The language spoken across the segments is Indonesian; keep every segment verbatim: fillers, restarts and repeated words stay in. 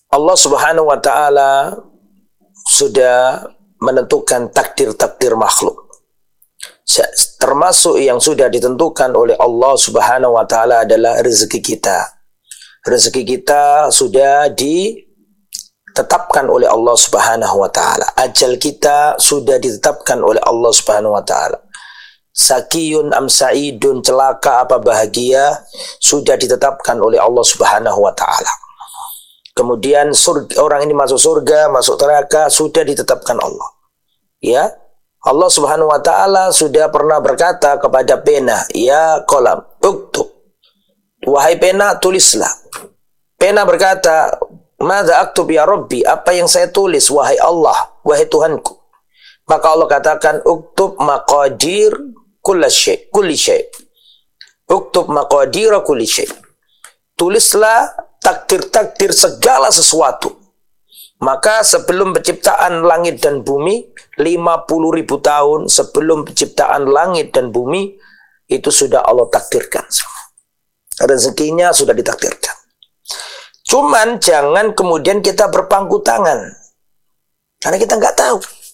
Allah Subhanahu wa taala sudah menentukan takdir-takdir makhluk. Termasuk yang sudah ditentukan oleh Allah Subhanahu wa taala adalah rezeki kita. Rezeki kita sudah ditetapkan oleh Allah Subhanahu wa taala. Ajal kita sudah ditetapkan oleh Allah Subhanahu wa taala. Sakiyun am sa'idun, celaka apa bahagia, sudah ditetapkan oleh Allah Subhanahu wa taala. Kemudian surga, orang ini masuk surga, masuk neraka, sudah ditetapkan Allah. Ya, Allah Subhanahu wa taala sudah pernah berkata kepada pena, ya qalam, uktub. Wahai pena, tulislah. Pena berkata, madza aktub ya Rabbi, apa yang saya tulis wahai Allah, wahai Tuhanku. Maka Allah katakan, uktub maqadir kulli syai', kulli syai'. Uktub maqadir kulli syai'. Tulislah takdir-takdir segala sesuatu. Maka sebelum penciptaan langit dan bumi, lima puluh ribu tahun sebelum penciptaan langit dan bumi, itu sudah Allah takdirkan. Rezekinya sudah ditakdirkan. Cuman jangan kemudian kita berpangku tangan, karena kita nggak tahu.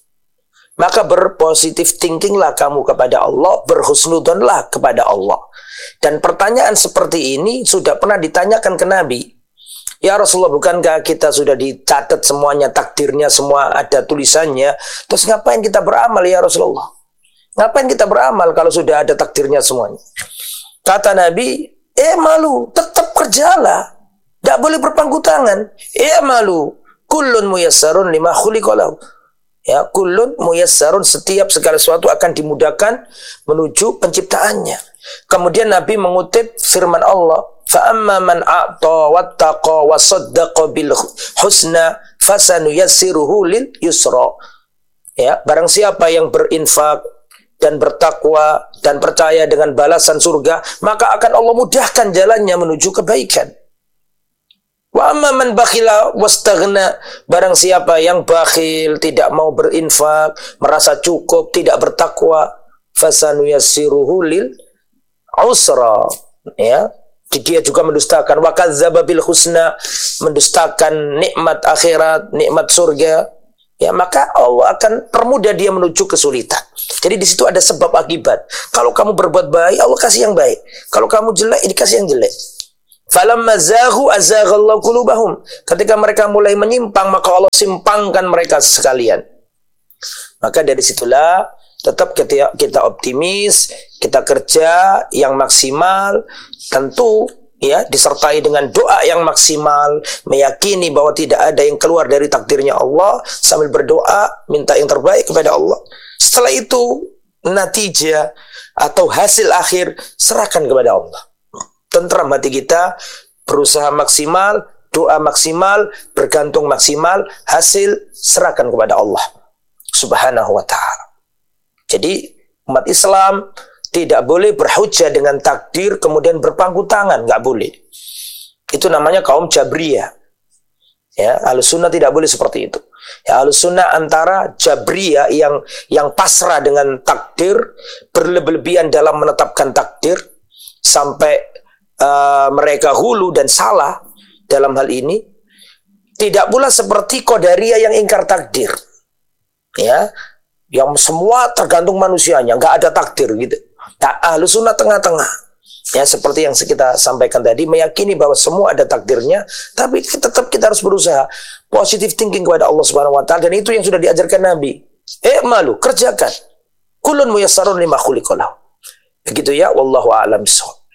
Maka berpositif thinkinglah kamu kepada Allah, berhusnudonlah kepada Allah. Dan pertanyaan seperti ini sudah pernah ditanyakan ke Nabi. Ya Rasulullah, bukankah kita sudah dicatat semuanya, takdirnya semua ada tulisannya? Terus ngapain kita beramal ya Rasulullah? Ngapain kita beramal kalau sudah ada takdirnya semuanya? Kata Nabi, eh malu, tetap kerjalah. Tidak boleh berpangku tangan. Eh malu, kullun muyassarun lima khuliqalahu. Ya, kullun muyassarun, setiap segala sesuatu akan dimudahkan menuju penciptaannya. Kemudian Nabi mengutip firman Allah, fa amma man a'ta wattaqa wa saddaqa bil husna fasanuyassiruhu lil yusra. Ya, barang siapa yang berinfak dan bertakwa dan percaya dengan balasan surga, maka akan Allah mudahkan jalannya menuju kebaikan. Wa amma man bakhila wastaghna, barang siapa yang bakhil, tidak mau berinfak, merasa cukup, tidak bertakwa, fasanuyassiruhu lil usra. Ya, dia juga mendustakan, wa kadzdzaba bil husna, mendustakan nikmat akhirat, nikmat surga. Ya, maka Allah akan permudah dia menuju kesulitan. Jadi di situ ada sebab akibat. Kalau kamu berbuat baik, Allah kasih yang baik. Kalau kamu jelek, dikasih yang jelek. Falamma zaghu azaghallahu qulubahum. Ketika mereka mulai menyimpang, maka Allah simpangkan mereka sekalian. Maka dari situlah tetap kita, kita optimis, kita kerja yang maksimal, tentu ya disertai dengan doa yang maksimal, meyakini bahwa tidak ada yang keluar dari takdirnya Allah, sambil berdoa minta yang terbaik kepada Allah. Setelah itu natijah atau hasil akhir serahkan kepada Allah. Tentram hati kita, berusaha maksimal, doa maksimal, bergantung maksimal, hasil serahkan kepada Allah Subhanahu wa ta'ala. Jadi umat Islam tidak boleh berhujjah dengan takdir kemudian berpangku tangan, nggak boleh. Itu namanya kaum Jabriyah. Ya, Ahlussunnah tidak boleh seperti itu. Ya, Ahlussunnah antara Jabriyah yang yang pasrah dengan takdir, berlebihan dalam menetapkan takdir sampai Uh, mereka hulu dan salah dalam hal ini. Tidak pula seperti Qadariyah yang ingkar takdir, ya, yang semua tergantung manusianya, nggak ada takdir gitu. Nah, Ahlussunnah tengah-tengah, ya, seperti yang kita sampaikan tadi, meyakini bahwa semua ada takdirnya, tapi tetap kita harus berusaha positive thinking kepada Allah Subhanahu wa taala, dan itu yang sudah diajarkan Nabi. Eh malu, kerjakan. Kullun muyassarun lima khuliqalahu. Begitu ya, wallahu a'lam bishawab.